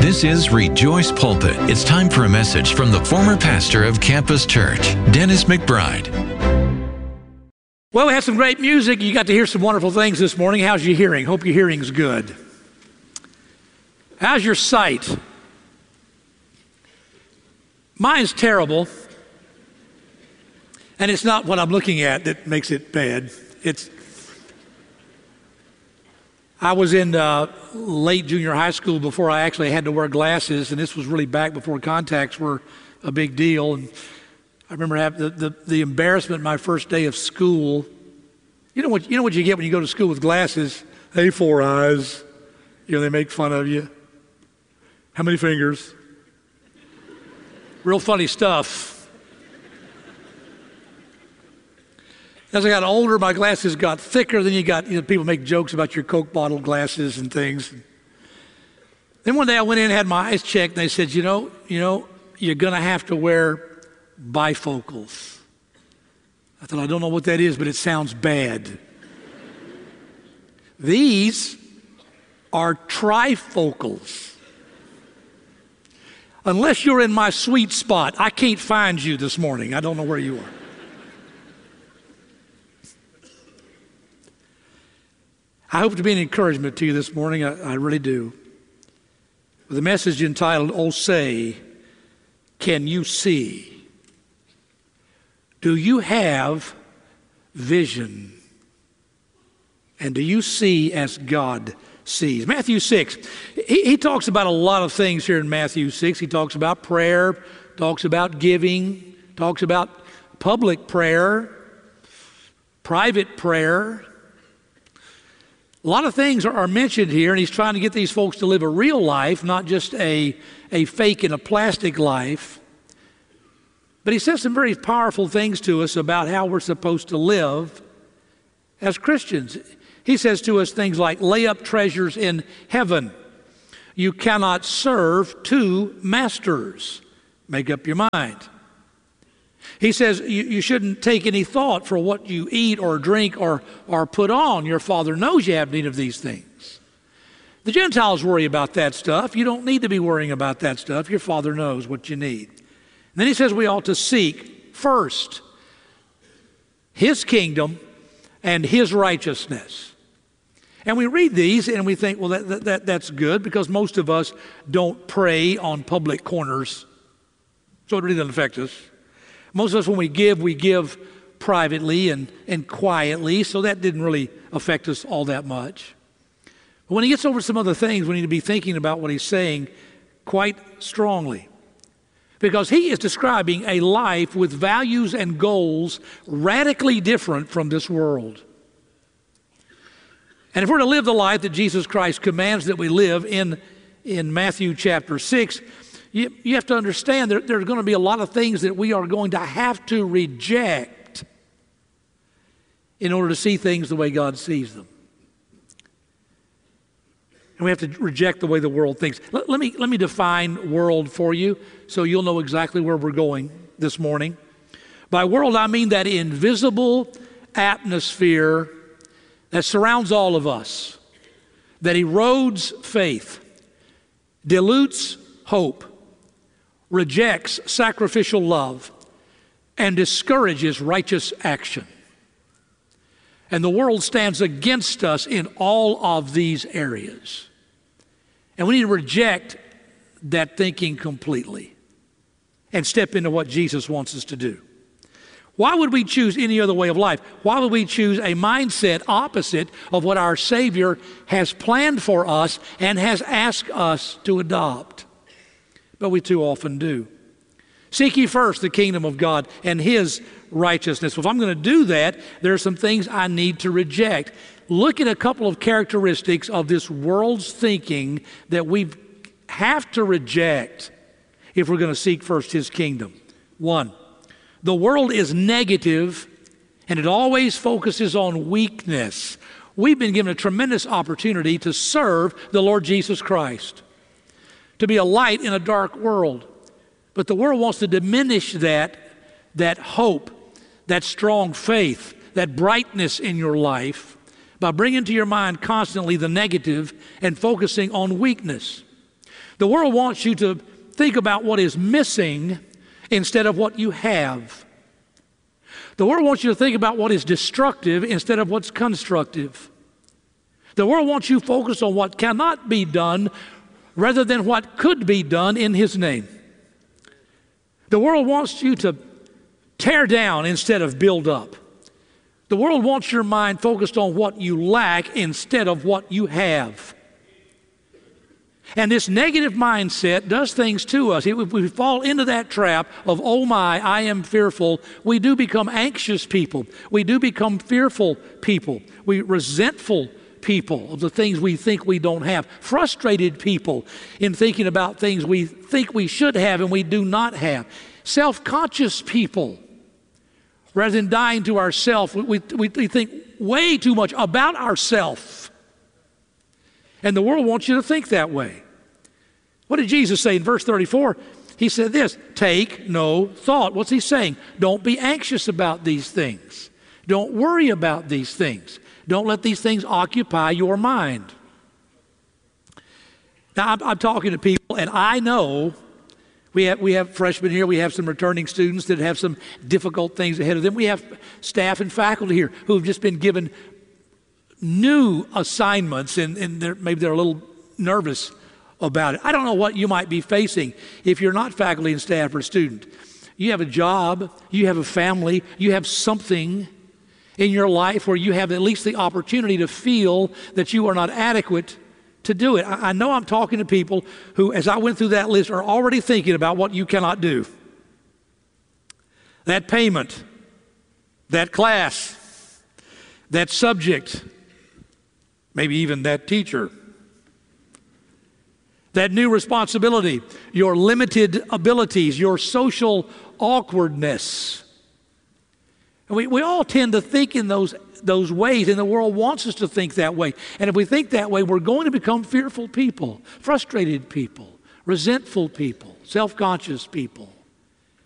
This is Rejoice Pulpit. It's time for a message from the former pastor of Campus Church, Dennis McBride. Well, we had some great music. You got to hear some wonderful things this morning. How's your hearing? Hope your hearing's good. How's your sight? Mine's terrible. And it's not what I'm looking at that makes it bad. I was in late junior high school before I actually had to wear glasses, and this was really back before contacts were a big deal. And I remember having the embarrassment my first day of school. You know what you get when you go to school with glasses? Hey, four eyes. They make fun of you. How many fingers? Real funny stuff. As I got older, my glasses got thicker. Then people make jokes about your Coke bottle glasses and things. Then one day I went in and had my eyes checked, and they said, you're going to have to wear bifocals. I thought, I don't know what that is, but it sounds bad. These are trifocals. Unless you're in my sweet spot, I can't find you this morning. I don't know where you are. I hope to be an encouragement to you this morning. I really do. With a message entitled, "Oh Say, Can You See?" Do you have vision? And do you see as God sees? Matthew 6, he talks about a lot of things here in Matthew 6. He talks about prayer, talks about giving, talks about public prayer, private prayer. A lot of things are mentioned here, and he's trying to get these folks to live a real life, not just a fake and a plastic life. But he says some very powerful things to us about how we're supposed to live as Christians. He says to us things like, lay up treasures in heaven. You cannot serve two masters. Make up your mind. He says you shouldn't take any thought for what you eat or drink or put on. Your Father knows you have need of these things. The Gentiles worry about that stuff. You don't need to be worrying about that stuff. Your Father knows what you need. And then he says we ought to seek first His kingdom and His righteousness. And we read these and we think, well, that's good, because most of us don't pray on public corners, so it really doesn't affect us. Most of us, when we give privately and quietly, so that didn't really affect us all that much. But when he gets over some other things, we need to be thinking about what he's saying quite strongly, because he is describing a life with values and goals radically different from this world. And if we're to live the life that Jesus Christ commands that we live in Matthew chapter 6, you have to understand there are going to be a lot of things that we are going to have to reject in order to see things the way God sees them. And we have to reject the way the world thinks. Let me define world for you so you'll know exactly where we're going this morning. By world, I mean that invisible atmosphere that surrounds all of us, that erodes faith, dilutes hope, rejects sacrificial love, and discourages righteous action. And the world stands against us in all of these areas. And we need to reject that thinking completely and step into what Jesus wants us to do. Why would we choose any other way of life? Why would we choose a mindset opposite of what our Savior has planned for us and has asked us to adopt? But we too often do. Seek ye first the kingdom of God and His righteousness. Well, if I'm going to do that, there are some things I need to reject. Look at a couple of characteristics of this world's thinking that we have to reject if we're going to seek first His kingdom. One, the world is negative, and it always focuses on weakness. We've been given a tremendous opportunity to serve the Lord Jesus Christ, to be a light in a dark world. But the world wants to diminish that hope, that strong faith, that brightness in your life by bringing to your mind constantly the negative and focusing on weakness. The world wants you to think about what is missing instead of what you have. The world wants you to think about what is destructive instead of what's constructive. The world wants you focused on what cannot be done rather than what could be done in His name. The world wants you to tear down instead of build up. The world wants your mind focused on what you lack instead of what you have. And this negative mindset does things to us. If we fall into that trap of, oh my, I am fearful, we do become anxious people. We do become fearful people. We resentful people of the things we think we don't have. Frustrated people in thinking about things we think we should have and we do not have. Self-conscious people. Rather than dying to ourselves, we think way too much about ourselves. And the world wants you to think that way. What did Jesus say in verse 34? He said this, take no thought. What's He saying? Don't be anxious about these things. Don't worry about these things. Don't let these things occupy your mind. Now, I'm talking to people, and I know we have freshmen here. We have some returning students that have some difficult things ahead of them. We have staff and faculty here who have just been given new assignments, and maybe they're a little nervous about it. I don't know what you might be facing if you're not faculty and staff or student. You have a job, you have a family, you have something in your life where you have at least the opportunity to feel that you are not adequate to do it. I know I'm talking to people who, as I went through that list, are already thinking about what you cannot do. That payment, that class, that subject, maybe even that teacher, that new responsibility, your limited abilities, your social awkwardness. And we all tend to think in those ways, and the world wants us to think that way. And if we think that way, we're going to become fearful people, frustrated people, resentful people, self-conscious people.